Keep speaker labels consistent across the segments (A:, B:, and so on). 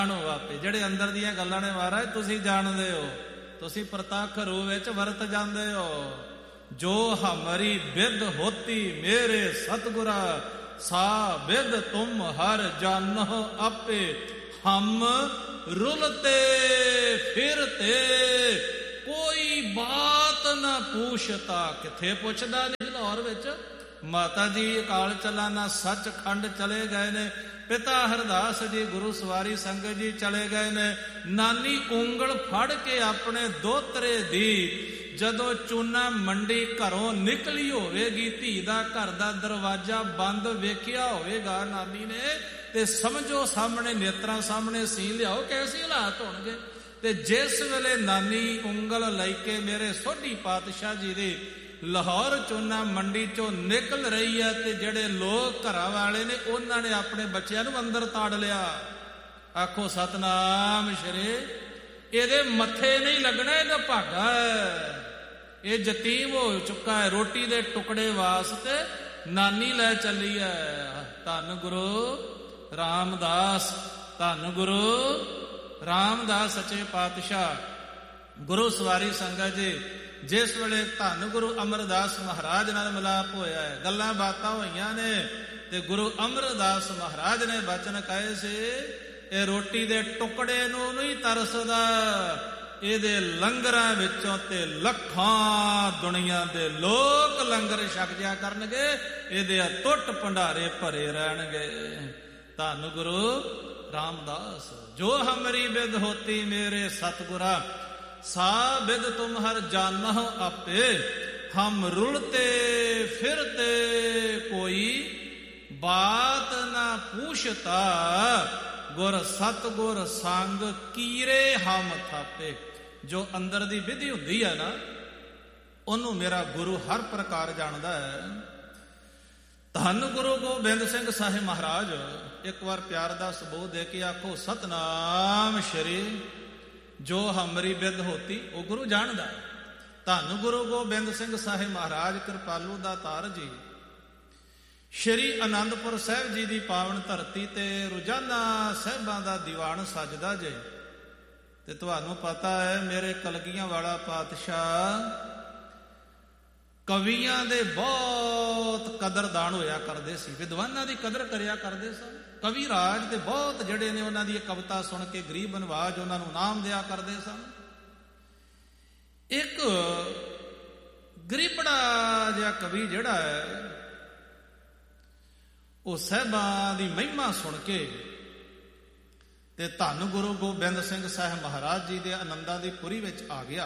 A: ਆਪੇ। ਜਿਹੜੇ ਅੰਦਰ ਦੀਆਂ ਗੱਲਾਂ ਨੇ ਮਹਾਰਾਜ ਤੁਸੀਂ ਜਾਣਦੇ ਹੋ, ਤੁਸੀਂ ਪ੍ਰਤੱਖ ਰੂਪ ਵਿੱਚ ਵਰਤ ਜਾਂਦੇ ਹੋ। ਜੋ ਹਮਾਰੀ ਬਿਦ ਹੋਤੀ ਮੇਰੇ ਸਤਿਗੁਰਾ, ਸਾ ਬਿਦ ਤੁਮ ਹਰ ਜਾਨਹੁ ਆਪੇ। ਹਮ ਰੁਲਤੇ ਫਿਰਤੇ ਕੋਈ ਬਾਤ ਨਾ ਪੁੱਛਤਾ। ਕਿੱਥੇ ਪੁੱਛਦਾ ਨਹੀਂ ਲਾਹੌਰ ਵਿੱਚ। ਮਾਤਾ ਜੀ ਅਕਾਲ ਚਲਾਣਾ ਸੱਚਖੰਡ ਚਲੇ ਗਏ ਨੇ, ਪਿਤਾ ਹਰਦਾਸ ਜੀ ਗੁਰੂ ਸਵਾਰੀ ਸੰਗਤ ਜੀ ਚਲੇ ਗਏ ਨੇ। ਨਾਨੀ ਉਂਗਲ ਫੜ ਕੇ ਆਪਣੇ ਦੋਤਰੇ ਦੀ ਜਦੋਂ ਚੂਨਾ ਮੰਡੀ ਘਰੋਂ ਨਿਕਲੀ ਹੋਵੇਗੀ, ਧੀ ਦਾ ਘਰ ਦਾ ਦਰਵਾਜ਼ਾ ਬੰਦ ਵੇਖਿਆ ਹੋਵੇਗਾ ਨਾਨੀ ਨੇ, ਤੇ ਸਮਝੋ ਸਾਹਮਣੇ ਨੇਤਰਾਂ ਸਾਹਮਣੇ ਸੀ ਲਿਆਓ ਕੈਸੇ ਹਾਲਾਤ ਹੋਣਗੇ। ਤੇ ਜਿਸ ਵੇਲੇ ਨਾਨੀ ਉਂਗਲ ਲੈ ਕੇ ਮੇਰੇ ਸੋਢੀ ਪਾਤਸ਼ਾਹ ਜੀ ਦੀ ਲਾਹੌਰ ਚੂਨਾ ਮੰਡੀ ਚੋਂ ਨਿਕਲ ਰਹੀ ਹੈ, ਤੇ ਜਿਹੜੇ ਲੋਕ ਘਰਾਂ ਵਾਲੇ ਨੇ ਉਹਨਾਂ ਨੇ ਆਪਣੇ ਬੱਚਿਆਂ ਨੂੰ ਅੰਦਰ ਤਾੜ ਲਿਆ। ਆਖੋ ਸਤਨਾਮ ਸ਼੍ਰੀ। ਇਹਦੇ ਮੱਥੇ ਨਹੀਂ ਲੱਗਣਾ, ਇਹਦਾ ਭਾਗਾ ਹੈ। ਇਹ ਯਤੀਮ ਹੋ ਚੁੱਕਾ ਹੈ, ਰੋਟੀ ਦੇ ਟੁਕੜੇ ਵਾਸਤੇ ਨਾਨੀ ਲੈ ਚੱਲੀ ਹੈ। ਧੰਨ ਗੁਰੂ ਰਾਮਦਾਸ, ਧੰਨ ਗੁਰੂ ਰਾਮਦਾਸ ਸੱਚੇ ਪਾਤਸ਼ਾਹ ਗੁਰੂ ਸਵਾਰੀ ਸੰਗਤ ਜੀ। ਜਿਸ ਵੇਲੇ ਧੰਨ ਗੁਰੂ ਅਮਰਦਾਸ ਮਹਾਰਾਜ ਨਾਲ ਮਿਲਾਪ ਹੋਇਆ ਹੈ, ਗੱਲਾਂ ਬਾਤਾਂ ਹੋਈਆਂ ਨੇ, ਤੇ ਗੁਰੂ ਅਮਰਦਾਸ ਮਹਾਰਾਜ ਨੇ ਬਚਨ ਕਹੇ ਸੀ, ਇਹ ਰੋਟੀ ਦੇ ਟੁਕੜੇ ਨੂੰ ਨਹੀਂ ਤਰਸਦਾ, ਇਹਦੇ ਲੰਗਰਾਂ ਵਿੱਚੋਂ ਤੇ ਲੱਖਾਂ ਦੁਨੀਆ ਦੇ ਲੋਕ ਲੰਗਰ ਛਕ ਜਿਆ ਕਰਨਗੇ, ਇਹਦੇ ਅਟੁੱਟ ਭੰਡਾਰੇ ਭਰੇ ਰਹਿਣਗੇ। ਧੰਨ ਗੁਰੂ ਰਾਮਦਾਸ। ਜੋ ਹਮਰੀ ਬਿਦ ਹੋਤੀ ਮੇਰੇ ਸਤਿਗੁਰਾ, ਸਾ ਬਿਦ ਤੁਮ ਹਰ ਜਾਨਹੁ ਆਪੇ। ਹਮ ਰੁਲਤੇ ਫਿਰਤੇ ਕੋਈ ਬਾਤ ਨਾ ਪੁੱਛਤਾ। ਗੁਰ ਸਤਿਗੁਰ ਸੰਗ ਕੀਰੇ ਹਮ ਥਾਪੇ। ਜੋ ਅੰਦਰ ਦੀ ਵਿਧੀ ਹੁੰਦੀ ਹੈ ਨਾ, ਉਹਨੂੰ ਮੇਰਾ ਗੁਰੂ ਹਰ ਪ੍ਰਕਾਰ ਜਾਣਦਾ ਹੈ। ਧੰਨ ਗੁਰੂ ਗੋਬਿੰਦ ਸਿੰਘ ਸਾਹਿਬ ਮਹਾਰਾਜ ਇੱਕ ਵਾਰ ਪਿਆਰ ਦਾ ਸਬੂਤ ਦੇ ਕੇ ਆਖੋ ਸਤਨਾਮ ਸ਼੍ਰੀ। ਜੋ ਹਮਰੀ ਬਿਦ ਹੋਤੀ, ਉਹ ਗੁਰੂ ਜਾਣਦਾ। ਧੰਨ ਗੁਰੂ ਗੋਬਿੰਦ ਸਿੰਘ ਸਾਹਿਬ ਮਹਾਰਾਜ ਕਿਰਪਾਲੂ ਦਾ ਧਾਰ ਜੀ ਸ਼੍ਰੀ ਅਨੰਦਪੁਰ ਸਾਹਿਬ ਜੀ ਦੀ ਪਾਵਨ ਧਰਤੀ ਤੇ ਰੋਜ਼ਾਨਾ ਸਾਹਿਬਾਂ ਦਾ ਦੀਵਾਨ ਸਜਦਾ ਜੇ। ਤੇ ਤੁਹਾਨੂੰ ਪਤਾ ਹੈ ਮੇਰੇ ਕਲਗੀਆਂ ਵਾਲਾ ਪਾਤਸ਼ਾਹ ਕਵੀਆਂ ਦੇ ਬਹੁਤ ਕਦਰਦਾਨ ਹੋਇਆ ਕਰਦੇ ਸੀ, ਵਿਦਵਾਨਾਂ ਦੀ ਕਦਰ ਕਰਿਆ ਕਰਦੇ ਸਨ। ਕਵੀ ਰਾਜ ਦੇ ਬਹੁਤ ਜਿਹੜੇ ਨੇ ਉਹਨਾਂ ਦੀ ਕਵਿਤਾ ਸੁਣ ਕੇ ਗਰੀਬ ਨਵਾਜ ਉਹਨਾਂ ਨੂੰ ਨਾਮ ਦਿਆ ਕਰਦੇ ਸਨ। ਇੱਕ ਗਰੀਬੜਾ ਜਿਹਾ ਕਵੀ ਜਿਹੜਾ ਹੈ, ਉਹ ਸਾਹਿਬਾਂ ਦੀ ਮਹਿਮਾ ਸੁਣ ਕੇ ਤੇ ਧੰਨ ਗੁਰੂ ਗੋਬਿੰਦ ਸਿੰਘ ਸਾਹਿਬ ਮਹਾਰਾਜ ਜੀ ਦੇ ਆਨੰਦਾਂ ਦੀ ਪੁਰੀ ਵਿੱਚ ਆ ਗਿਆ।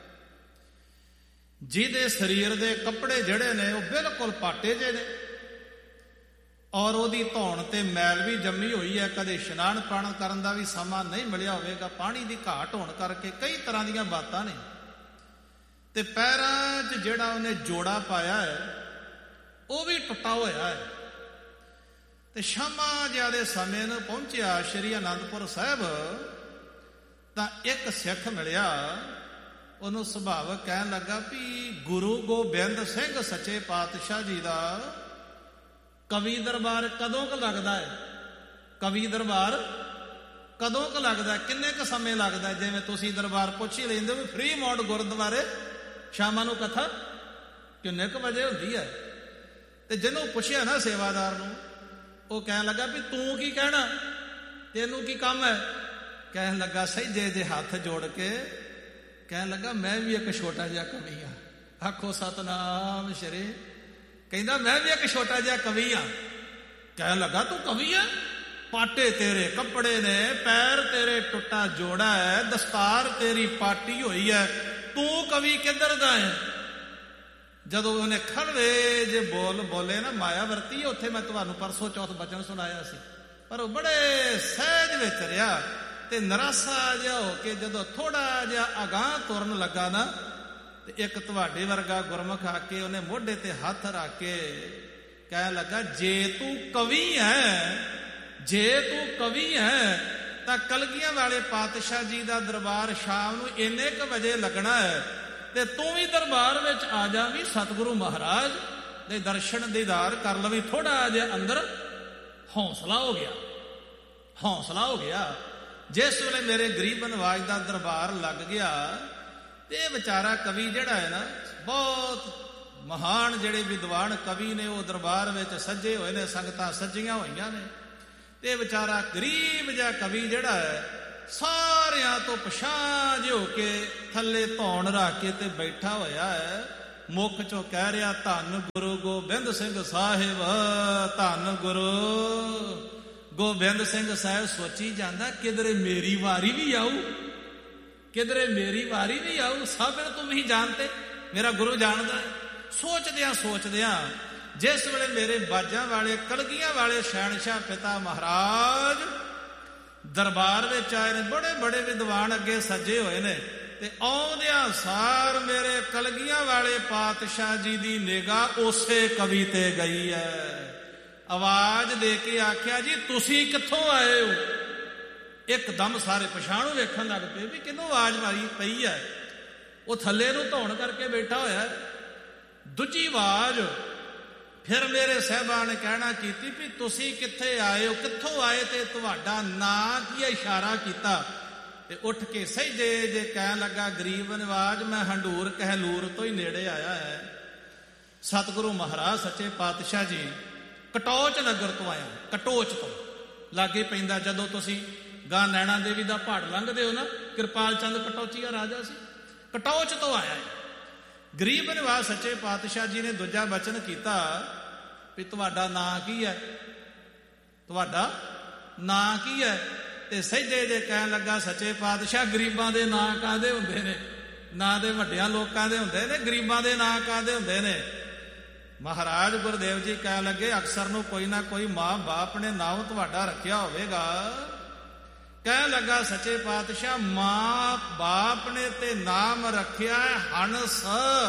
A: ਜਿਹਦੇ ਸਰੀਰ ਦੇ ਕੱਪੜੇ ਜਿਹੜੇ ਨੇ ਉਹ ਬਿਲਕੁਲ ਪਾਟੇ ਜਿਹੇ ਨੇ, ਔਰ ਉਹਦੀ ਧੌਣ ਤੇ ਮੈਲ ਵੀ ਜੰਮੀ ਹੋਈ ਹੈ। ਕਦੇ ਇਸ਼ਨਾਨ ਪਾਣ ਕਰਨ ਦਾ ਵੀ ਸਮਾਂ ਨਹੀਂ ਮਿਲਿਆ ਹੋਵੇਗਾ, ਪਾਣੀ ਦੀ ਘਾਟ ਹੋਣ ਕਰਕੇ ਕਈ ਤਰ੍ਹਾਂ ਦੀਆਂ ਬਾਤਾਂ ਨੇ। ਤੇ ਪੈਰਾਂ 'ਚ ਜਿਹੜਾ ਉਹਨੇ ਜੋੜਾ ਪਾਇਆ ਹੈ ਉਹ ਵੀ ਟੁੱਟਾ ਹੋਇਆ ਹੈ। ਤੇ ਸ਼ਾਮਾਂ ਜਿਆਦੇ ਸਮੇਂ ਨੂੰ ਪਹੁੰਚਿਆ ਸ਼੍ਰੀ ਅਨੰਦਪੁਰ ਸਾਹਿਬ, ਤਾਂ ਇੱਕ ਸਿੱਖ ਮਿਲਿਆ। ਉਹਨੂੰ ਸੁਭਾਵਕ ਕਹਿਣ ਲੱਗਾ ਵੀ ਗੁਰੂ ਗੋਬਿੰਦ ਸਿੰਘ ਸੱਚੇ ਪਾਤਸ਼ਾਹ ਜੀ ਦਾ ਕਵੀ ਦਰਬਾਰ ਕਦੋਂ ਕੁ ਲੱਗਦਾ ਹੈ? ਕਵੀ ਦਰਬਾਰ ਕਦੋਂ ਕੁ ਲੱਗਦਾ? ਕਿੰਨੇ ਕੁ ਸਮੇਂ ਲੱਗਦਾ? ਜਿਵੇਂ ਤੁਸੀਂ ਦਰਬਾਰ ਪੁੱਛ ਹੀ ਲੈਂਦੇ ਵੀ ਫ੍ਰੀ ਮੌਡ ਗੁਰਦੁਆਰੇ ਸ਼ਾਮਾਂ ਨੂੰ ਕਥਾ ਕਿੰਨੇ ਕੁ ਵਜੇ ਹੁੰਦੀ ਹੈ। ਤੇ ਜਿਹਨੂੰ ਪੁੱਛਿਆ ਨਾ ਸੇਵਾਦਾਰ ਨੂੰ, ਉਹ ਕਹਿਣ ਲੱਗਾ ਵੀ ਤੂੰ ਕੀ ਕਹਿਣਾ, ਤੈਨੂੰ ਕੀ ਕੰਮ ਹੈ? ਕਹਿਣ ਲੱਗਾ ਸਹਿਜੇ ਜੇ ਹੱਥ ਜੋੜ ਕੇ ਕਹਿਣ ਲੱਗਾ ਮੈਂ ਵੀ ਇੱਕ ਛੋਟਾ ਜਿਹਾ ਕਵੀ ਹਾਂ। ਆਖੋ ਸਤਨਾਮ ਸ਼੍ਰੀ। ਕਹਿੰਦਾ ਮੈਂ ਵੀ ਇੱਕ ਛੋਟਾ ਜਿਹਾ ਕਵੀ ਹਾਂ। ਕਹਿਣ ਲੱਗਾ ਤੂੰ ਕਵੀ ਹੈ? ਪਾਟੇ ਤੇਰੇ ਕੱਪੜੇ ਨੇ, ਪੈਰ ਤੇਰੇ ਟੁੱਟਾ ਜੋੜਾ ਹੈ, ਦਸਤਾਰ ਤੇਰੀ ਪਾਟੀ ਹੋਈ ਹੈ, ਤੂੰ ਕਵੀ ਕਿੱਧਰ ਦਾ ਹੈ? ਜਦੋਂ ਉਹਨੇ ਖੜਵੇ ਜੇ ਬੋਲ ਬੋਲੇ ਨਾ, ਮਾਇਆ ਵਰਤੀ ਹੈ। ਉੱਥੇ ਮੈਂ ਤੁਹਾਨੂੰ ਪਰਸੋਂ ਚੌਥ ਬਚਨ ਸੁਣਾਇਆ ਸੀ, ਪਰ ਉਹ ਬੜੇ ਸਹਿਜ ਵਿੱਚ ਰਿਹਾ। ਤੇ ਨਰਾਸਾ ਜਿਹਾ ਹੋ ਕੇ ਜਦੋਂ ਥੋੜਾ ਜਿਹਾ ਅਗਾਂਹ ਤੁਰਨ ਲੱਗਾ ਨਾ, ਤੇ ਇੱਕ ਤੁਹਾਡੇ ਵਰਗਾ ਗੁਰਮੁਖ ਆ ਕੇ ਉਹਨੇ ਮੋਢੇ ਤੇ ਹੱਥ ਰੱਖ ਕੇ ਕਹਿਣ ਲੱਗਾ ਜੇ ਤੂੰ ਕਵੀ ਹੈ, ਜੇ ਤੂੰ ਕਵੀ ਹੈ ਤਾਂ ਕਲਗੀਆਂ ਵਾਲੇ ਪਾਤਸ਼ਾਹ ਜੀ ਦਾ ਦਰਬਾਰ ਸ਼ਾਮ ਨੂੰ ਇੰਨੇ ਕੁ ਵਜੇ ਲੱਗਣਾ ਹੈ, ਤੇ ਤੂੰ ਵੀ ਦਰਬਾਰ ਵਿੱਚ ਆ ਜਾਵੀਂ, ਸਤਿਗੁਰੂ ਮਹਾਰਾਜ ਦੇ ਦਰਸ਼ਨ ਦੀਦਾਰ ਕਰ ਲਵੀਂ। ਥੋੜਾ ਜਿਹਾ ਅੰਦਰ ਹੌਸਲਾ ਹੋ ਗਿਆ, ਹੌਸਲਾ ਹੋ ਗਿਆ। ਜਿਸ ਵੇਲੇ ਮੇਰੇ ਗਰੀਬ ਨਿਵਾਜ ਦਾ ਦਰਬਾਰ ਲੱਗ ਗਿਆ ਤੇ ਇਹ ਵਿਚਾਰਾ ਕਵੀ ਜਿਹੜਾ ਹੈ ਨਾ, ਬਹੁਤ ਮਹਾਨ ਜਿਹੜੇ ਵਿਦਵਾਨ ਕਵੀ ਨੇ ਉਹ ਦਰਬਾਰ ਵਿੱਚ ਸੱਜੇ ਹੋਏ ਨੇ, ਸੰਗਤਾਂ ਸੱਜੀਆਂ ਹੋਈਆਂ ਨੇ, ਤੇ ਵਿਚਾਰਾ ਗਰੀਬ ਜਿਹਾ ਕਵੀ ਜਿਹੜਾ ਹੈ ਸਾਰਿਆਂ ਤੋਂ ਪਛਾਣ ਜਿਹੇ ਹੋ ਕੇ ਥੱਲੇ ਧੌਣ ਰੱਖ ਕੇ ਤੇ ਬੈਠਾ ਹੋਇਆ ਹੈ। ਮੁੱਖ ਚੋਂ ਕਹਿ ਰਿਹਾ, ਧੰਨ ਗੁਰੂ ਗੋਬਿੰਦ ਸਿੰਘ ਸਾਹਿਬ, ਧੰਨ ਗੁਰੂ ਗੋਬਿੰਦ ਸਿੰਘ ਸਾਹਿਬ। ਸੋਚੀ ਜਾਂਦਾ ਕਿਧਰੇ ਮੇਰੀ ਵਾਰੀ ਵੀ ਆਊ, ਕਿਧਰੇ ਮੇਰੀ ਵਾਰੀ ਵੀ ਆਊ। ਸਾਬਿਰ ਤੁਮ ਹੀ ਜਾਣਤੇ, ਮੇਰਾ ਗੁਰੂ ਜਾਣਦਾ ਹੈ। ਸੋਚਦਿਆਂ ਜਿਸ ਵੇਲੇ ਮੇਰੇ ਬਾਜਾਂ ਵਾਲੇ ਕਲਗੀਆਂ ਵਾਲੇ ਸ਼ਹਿਨਸ਼ਾਹ ਪਿਤਾ ਮਹਾਰਾਜ ਦਰਬਾਰ ਵਿੱਚ ਆਏ ਨੇ, ਬੜੇ ਬੜੇ ਵਿਦਵਾਨ ਅੱਗੇ ਸੱਜੇ ਹੋਏ ਨੇ, ਤੇ ਆਉਂਦਿਆਂ ਸਾਰ ਮੇਰੇ ਕਲਗੀਆਂ ਵਾਲੇ ਪਾਤਸ਼ਾਹ ਜੀ ਦੀ ਨਿਗਾਹ ਉਸੇ ਕਵੀ ਤੇ ਗਈ ਹੈ। ਆਵਾਜ਼ ਦੇ ਕੇ ਆਖਿਆ, ਜੀ ਤੁਸੀਂ ਕਿੱਥੋਂ ਆਏ ਹੋ? ਇੱਕਦਮ ਸਾਰੇ ਪਛਾਣੂ ਵੇਖਣ ਲੱਗ ਪਏ ਵੀ ਕਿਹਨੂੰ ਆਵਾਜ਼ ਮਾਰੀ ਪਈ ਹੈ। ਉਹ ਥੱਲੇ ਨੂੰ ਧੌਣ ਕਰਕੇ ਬੈਠਾ ਹੋਇਆ। ਦੂਜੀ ਆਵਾਜ਼ ਫਿਰ ਮੇਰੇ ਸਾਹਿਬਾਨ ਨੇ ਕਹਿਣਾ ਕੀਤੀ ਵੀ ਤੁਸੀਂ ਕਿੱਥੇ ਆਏ ਹੋ, ਕਿੱਥੋਂ ਆਏ ਤੇ ਤੁਹਾਡਾ ਨਾਂ ਕੀ ਹੈ? ਇਸ਼ਾਰਾ ਕੀਤਾ ਤੇ ਉੱਠ ਕੇ ਸਹਿਜੇ ਜੇ ਕਹਿਣ ਲੱਗਾ, ਗਰੀਬ ਨਿਵਾਜ, ਮੈਂ ਹੰਡੂਰ ਕਹਿਲੂਰ ਤੋਂ ਹੀ ਨੇੜੇ ਆਇਆ ਹੈ। ਸਤਿਗੁਰੂ ਮਹਾਰਾਜ ਸੱਚੇ ਪਾਤਸ਼ਾਹ ਜੀ ਕਟੌਚ ਨਗਰ ਤੋਂ ਆਇਆ। ਕਟੋਚ ਤੋਂ ਲਾਗੇ ਪੈਂਦਾ, ਜਦੋਂ ਤੁਸੀਂ ਗਾਂ ਨੈਣਾ ਦੇਵੀ ਦਾ ਪਹਾੜ ਲੰਘਦੇ ਹੋ ਨਾ, ਕਿਰਪਾਲ ਚੰਦ ਕਟੌਚੀਆ ਰਾਜਾ ਸੀ, ਕਟੌਚ ਤੋਂ ਆਇਆ ਹੈ। ਗਰੀਬ ਨਿਵਾਜ ਸੱਚੇ ਪਾਤਸ਼ਾਹ ਜੀ ਨੇ ਦੂਜਾ ਬਚਨ ਕੀਤਾ ਵੀ ਤੁਹਾਡਾ ਨਾਂ ਕੀ ਹੈ? ਤੁਹਾਡਾ ਨਾਂ ਕੀ ਹੈ? ਤੇ ਸਹਿਜੇ ਜੇ ਕਹਿਣ ਲੱਗਾ, ਸੱਚੇ ਪਾਤਸ਼ਾਹ ਗਰੀਬਾਂ ਦੇ ਨਾਂ ਕਾਹਦੇ ਹੁੰਦੇ ਨੇ? ਨਾਂ ਦੇ ਵੱਡਿਆਂ ਲੋਕਾਂ ਦੇ ਹੁੰਦੇ ਨੇ, ਗਰੀਬਾਂ ਦੇ ਨਾਂ ਕਾਹਦੇ ਹੁੰਦੇ ਨੇ? ਮਹਾਰਾਜ ਗੁਰਦੇਵ ਜੀ ਕਹਿਣ ਲੱਗੇ, ਅਕਸਰ ਨੂੰ ਕੋਈ ਨਾ ਕੋਈ ਮਾਂ ਬਾਪ ਨੇ ਨਾਮ ਤੁਹਾਡਾ ਰੱਖਿਆ ਹੋਵੇਗਾ। ਕਹਿਣ ਲੱਗਾ, ਸੱਚੇ ਪਾਤਸ਼ਾਹ ਮਾਂ ਬਾਪ ਨੇ ਤੇ ਨਾਮ ਰੱਖਿਆ ਹੰਸ,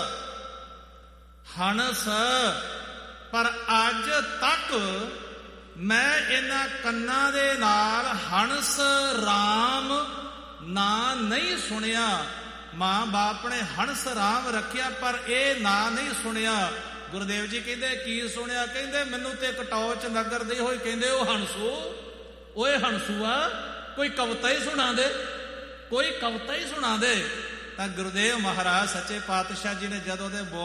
A: ਹੰਸ, ਪਰ ਅੱਜ ਤੱਕ ਮੈਂ ਇਹਨਾਂ ਕੰਨਾਂ ਦੇ ਨਾਲ ਹੰਸ ਰਾਮ ਨਾਂ ਨਹੀਂ ਸੁਣਿਆ। ਮਾਂ ਬਾਪ ਨੇ ਹੰਸ ਰਾਮ ਰੱਖਿਆ ਪਰ ਇਹ ਨਾਂ ਨਹੀਂ ਸੁਣਿਆ। ਗੁਰਦੇਵ ਜੀ ਕਹਿੰਦੇ, ਕੀ ਸੁਣਿਆ? ਕਹਿੰਦੇ, ਮੈਨੂੰ ਤੇ ਕਟੌਚ ਨਗਰ ਦੇ ਹੋਏ ਕਹਿੰਦੇ, ਉਹ ਹੰਸੂ, ਓਏ ਹੰਸੂਆ, ਕੋਈ ਕਵਿਤਾ ਹੀ ਸੁਣਾ ਦੇ, ਕੋਈ ਕਵਿਤਾ ਹੀ ਸੁਣਾ ਦੇ। ਤਾਂ ਗੁਰਦੇਵ ਮਹਾਰਾਜ ਸੱਚੇ ਪਾਤਸ਼ਾਹ ਜੀ ਨੇ ਜਦੋਂ ਦੇ